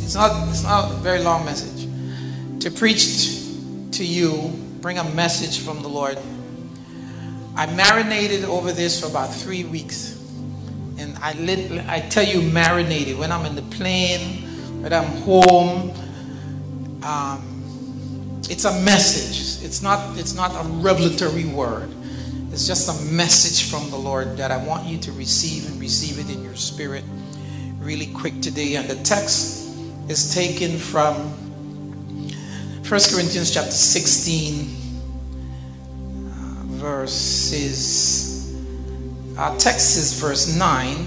It's not a very long message. To preach to you, bring a message from the Lord. I marinated over this for about 3 weeks. And I tell you, marinated. When I'm in the plane, when I'm home, it's a message. It's not a revelatory word. It's just a message from the Lord that I want you to receive, and receive it in your spirit really quick today. And the text is taken from 1 Corinthians chapter 16, verses, our text is verse 9,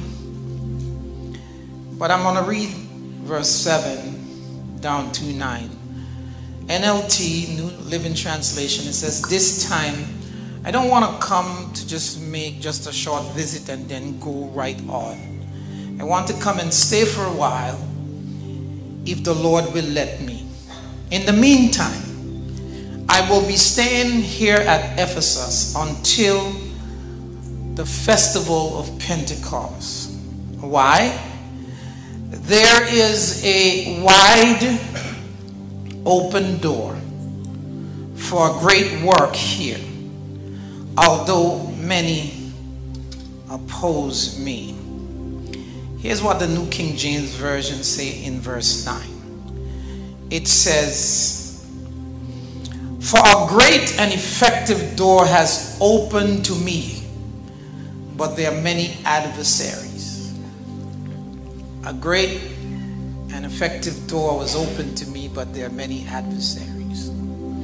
but I'm going to read verse 7 down to 9. NLT, New Living Translation, it says, "This time, I don't want to come to just make just a short visit and then go right on. I want to come and stay for a while, if the Lord will let me. In the meantime, I will be staying here at Ephesus until the festival of Pentecost." Why? "There is a wide open door for a great work here, although many oppose me." Here's what the New King James Version say in verse 9. It says, "For a great and effective door has opened to me, but there are many adversaries." A great and effective door was opened to me, but there are many adversaries.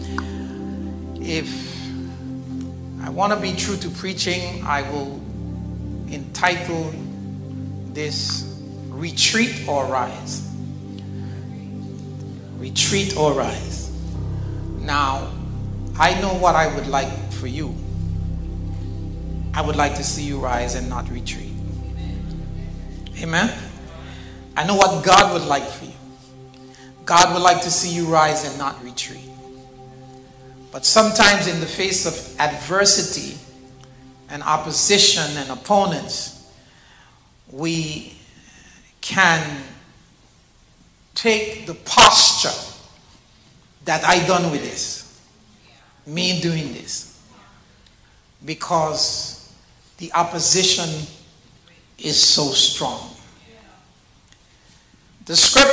If I want to be true to preaching, I will entitle this "Retreat or Rise." Retreat or rise. Now, I know what I would like for you. I would like to see you rise and not retreat. Amen? I know what God would like for you. God would like to see you rise and not retreat. But sometimes in the face of adversity and opposition and opponents, we can take the posture that I done with this, me doing this, because the opposition is so strong. The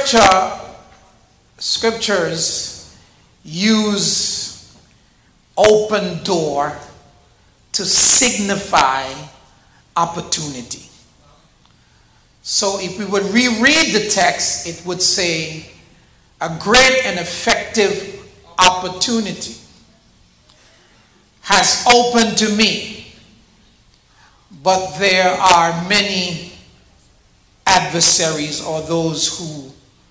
scriptures use open door to signify opportunity. So if we would reread the text, it would say, "A great and effective opportunity has opened to me, but there are many adversaries, or those who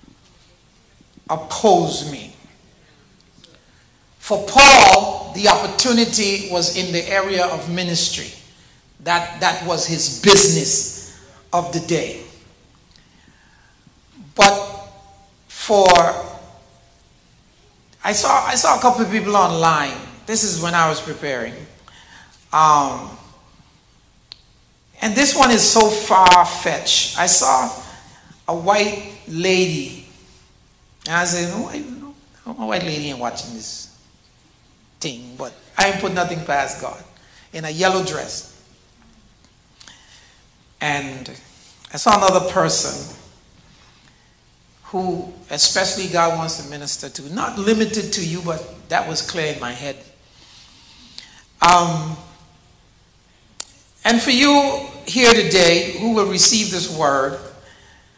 oppose me." For Paul, the opportunity was in the area of ministry. That was his business of the day. But I saw a couple of people online. This is when I was preparing. And this one is so far-fetched. I saw a white lady. And I said, a white lady ain't watching this thing. But I ain't put nothing past God. In a yellow dress. And I saw another person who especially God wants to minister to. Not limited to you, but that was clear in my head. And for you here today who will receive this word,